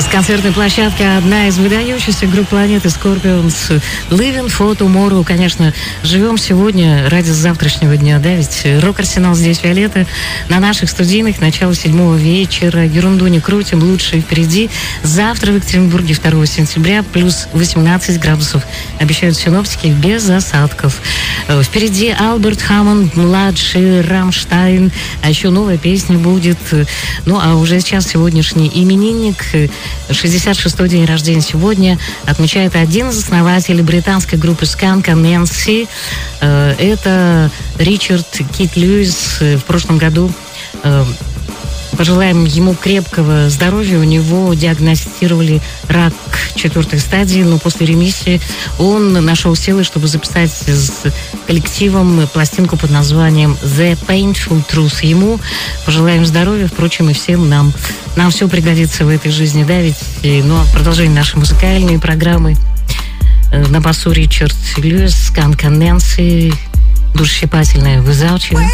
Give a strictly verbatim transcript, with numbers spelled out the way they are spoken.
С концертной площадки одна из выдающихся групп планеты Scorpions, Living for Tomorrow. Конечно, живем сегодня ради завтрашнего дня, да, ведь рок-арсенал здесь, Виолетта, на наших студийных, начало седьмого вечера, ерунду не крутим, лучше впереди. Завтра в Екатеринбурге второго сентября плюс восемнадцать градусов, обещают синоптики, без осадков. Впереди Альберт Хаммонд, младший, Рамштайн, а еще новая песня будет. Ну, а уже сейчас сегодняшний именинник, шестьдесят шестой день рождения сегодня, отмечает один из основателей британской группы Skunk Anansie. Это Ричард Кит Льюис. В прошлом году пожелаем ему крепкого здоровья. У него диагностировали рак четвертой стадии, но после ремиссии он нашел силы, чтобы записать с коллективом пластинку под названием The Painful Truth. Ему пожелаем здоровья, впрочем, и всем нам. Нам все пригодится в этой жизни, да, ведь, ну, а в продолжении нашей музыкальной программы на басу Ричард Льюис, Skunk Anansie, душесчипательная Without You.